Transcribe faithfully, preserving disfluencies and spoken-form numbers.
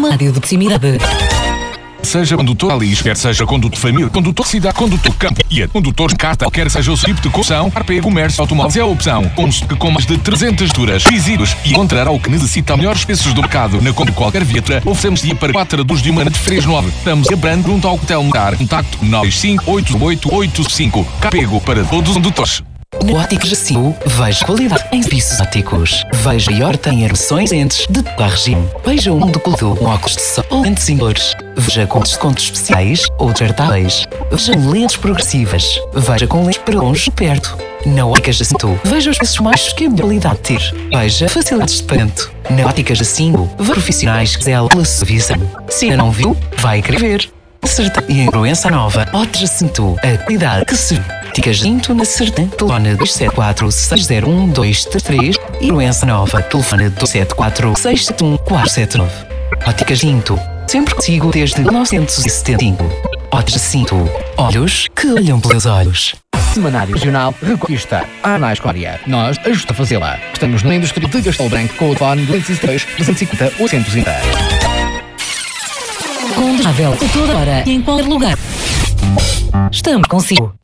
uma rádio de proximidade. Seja condutor Alis, quer seja condutor família, condutor cidade, condutor campo e condutor carta, quer seja o tipo de condução, A P Comércio Automóveis é a opção. Conste com mais de trezentas duras, visíveis e encontrará o que necessita melhores preços do mercado. Na compra de qualquer viatura, oferecemos dia para quatro adultos de uma de Frês nove. Estamos a Brando junto ao Hotel Mudar. Contacto nove cinco oito oito oito cinco. Capego para todos os condutores. Na Óticas Jacinto, veja qualidade em serviços ópticos. Veja e horta em armações lentes de todo regime. Veja o mundo colorido com óculos de sol, lentes em cores. Veja com descontos especiais ou descartáveis. Veja lentes progressivas. Veja com lentes para longe e perto. Na Óticas Jacinto, veja os preços mais que a melhor qualidade ter. Veja facilidades de pagamento. Na Óticas Jacinto, profissionais que zelam pela sua visão. Se ainda não viu, vai querer ver. Sertã e Proença Nova. Óticas Jacinto, a qualidade que se Óticas Jacinto na Sertã. Telefone dois sete quatro seis zero um dois três três e Proença Nova. Telefone dois sete quatro seis sete um quatro sete nove. Óticas Jacinto, sempre consigo desde mil novecentos e setenta e cinco. Óticas Jacinto, olhos que olham pelos olhos. Semanário Regional Reconquista. A na Escória. Nós ajudamos a fazê-la. Estamos na indústria de Castelo Branco com o telefone dois zero dois, duzentos e cinquenta, oitocentos e trinta. Condenável a toda hora e em qualquer lugar. Estamos consigo.